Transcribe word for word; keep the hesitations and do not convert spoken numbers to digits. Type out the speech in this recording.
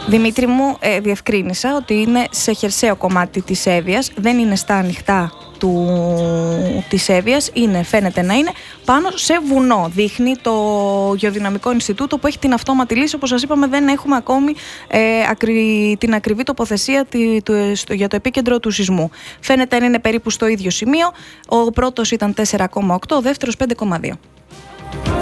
Δημήτρη μου, ε, διευκρίνησα ότι είναι σε χερσαίο κομμάτι της Εύβοιας, δεν είναι στα ανοιχτά του, της Εύβοιας, είναι, φαίνεται να είναι πάνω σε βουνό. Δείχνει το Γεωδυναμικό Ινστιτούτο που έχει την αυτόματη λύση. Όπως σας είπαμε, δεν έχουμε ακόμη ε, ακρι, την ακριβή τοποθεσία τη, του, στο, για το επίκεντρο του σεισμού. Φαίνεται να είναι περίπου στο ίδιο σημείο. Ο πρώτος ήταν τέσσερα κόμμα οκτώ, ο δεύτερος πέντε κόμμα δύο.